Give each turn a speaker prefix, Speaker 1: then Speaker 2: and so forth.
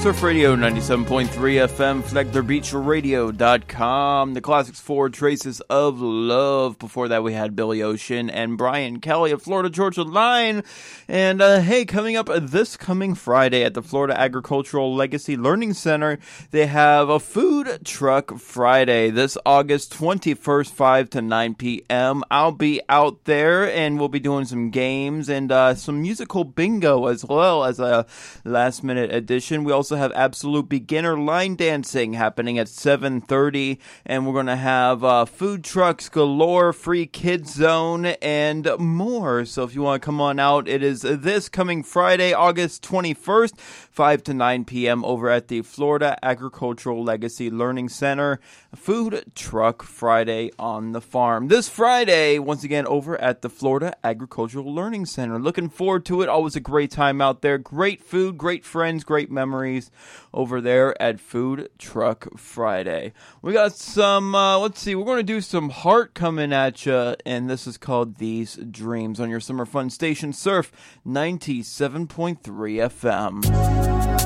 Speaker 1: Surf Radio 97.3 FM, FleglerBeachRadio.com. The Classics 4, Traces of Love. Before that, we had Billy Ocean and Brian Kelly of Florida Georgia Line. And hey, coming up this coming Friday at the Florida Agricultural Legacy Learning Center, they have a Food Truck Friday this August 21st, 5 to 9 p.m. I'll be out there and we'll be doing some games and some musical bingo as well as a last-minute addition. We also have Absolute Beginner line dancing happening at 7:30, and we're going to have food trucks galore, free kids zone, and more. So if you want to come on out, it is this coming Friday, August 21st, 5 to 9 p.m. over at the Florida Agricultural Legacy Learning Center. Food Truck Friday on the farm. This Friday, once again, over at the Florida Agricultural Learning Center. Looking forward to it. Always a great time out there. Great food, great friends, great memories over there at Food Truck Friday. We got some, let's see, we're going to do some Heart coming at you, and this is called These Dreams on your summer fun station, Surf 97.3 FM.